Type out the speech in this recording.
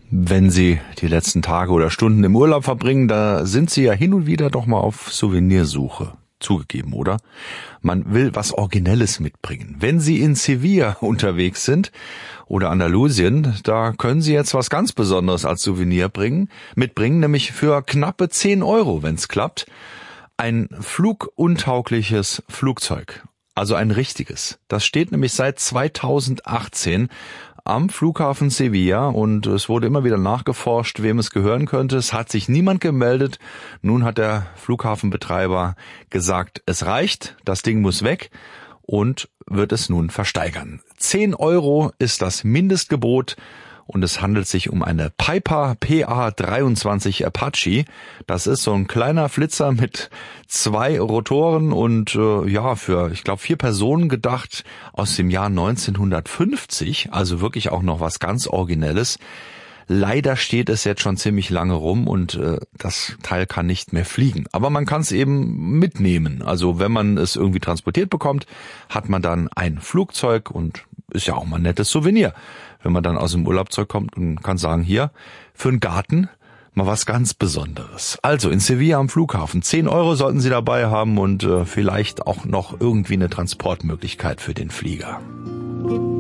Wenn Sie die letzten Tage oder Stunden im Urlaub verbringen, da sind Sie ja hin und wieder doch mal auf Souvenirsuche. Zugegeben, oder? Man will was Originelles mitbringen. Wenn Sie in Sevilla unterwegs sind oder Andalusien, da können Sie jetzt was ganz Besonderes als Souvenir mitbringen, nämlich für knappe 10 Euro, wenn's klappt, ein fluguntaugliches Flugzeug. Also ein richtiges. Das steht nämlich seit 2018 am Flughafen Sevilla und es wurde immer wieder nachgeforscht, wem es gehören könnte. Es hat sich niemand gemeldet. Nun hat der Flughafenbetreiber gesagt, es reicht, das Ding muss weg und wird es nun versteigern. 10 Euro ist das Mindestgebot. Und es handelt sich um eine Piper PA23 Apache. Das ist so ein kleiner Flitzer mit 2 Rotoren und für, ich glaube, 4 Personen gedacht aus dem Jahr 1950. Also wirklich auch noch was ganz Originelles. Leider steht es jetzt schon ziemlich lange rum und das Teil kann nicht mehr fliegen. Aber man kann es eben mitnehmen. Also wenn man es irgendwie transportiert bekommt, hat man dann ein Flugzeug und ist ja auch mal ein nettes Souvenir. Wenn man dann aus dem Urlaub zurückkommt und kann sagen, hier, für einen Garten mal was ganz Besonderes. Also in Sevilla am Flughafen, 10 Euro sollten Sie dabei haben und vielleicht auch noch irgendwie eine Transportmöglichkeit für den Flieger.